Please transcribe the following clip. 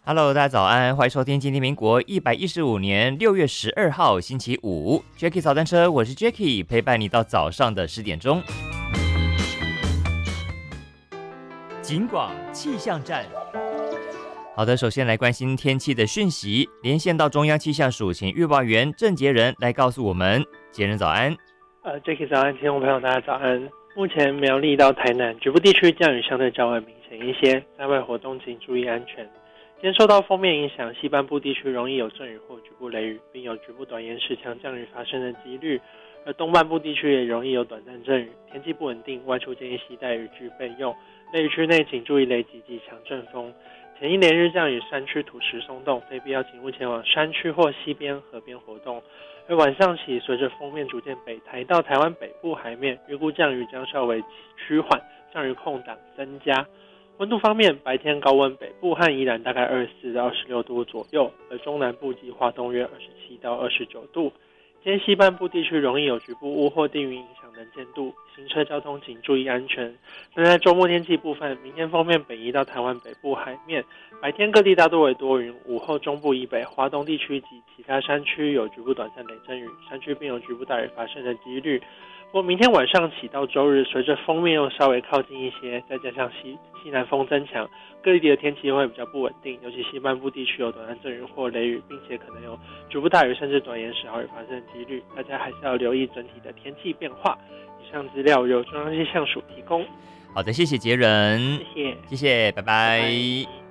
Hello，大家早安，欢迎收听今天民国115年6月12号星期五 Jacky 早餐车，我是 Jacky， 陪伴你到早上的10点钟。警广气象站。好的，首先来关心天气的讯息，连线到中央气象署，请预报员郑杰仁来告诉我们。杰仁早安。 Jacky 早安，听众朋友大家早安。目前苗栗到台南局部地区降雨相对较为明显一些，在外活动请注意安全。今天受到锋面影响，西半部地区容易有阵雨或局部雷雨，并有局部短延时强降雨发生的几率。而东半部地区也容易有短暂阵雨，天气不稳定，外出建议携带雨具备用。雷雨区内请注意雷击及强阵风。前一连日降雨，山区土石松动，非必要请勿前往山区或溪边、河边活动。而晚上起，随着锋面逐渐北抬到台湾北部海面，预估降雨将稍微趋缓，降雨空档增加。温度方面，白天高温北部和宜兰大概24到26度左右，而中南部及花东约27到29度。今天西半部地区容易有局部雾或低云影响能见度，行车交通请注意安全。那在周末天气部分，明天锋面北移到台湾北部海面，白天各地大多为多云，午后中部以北、华东地区及其他山区有局部短暂雷阵雨，山区并有局部大雨发生的几率。不过明天晚上起到周日，随着锋面又稍微靠近一些，再加上西南风增强，各地的天气会比较不稳定，尤其西半部地区有短暂阵雨或雷雨，并且可能有局部大雨甚至短延时豪雨发生的几率，大家还是要留意整体的天气变化。以上资料由中央气象署提供。 好的，谢谢杰仁， 谢谢， 谢谢，拜拜。 拜拜。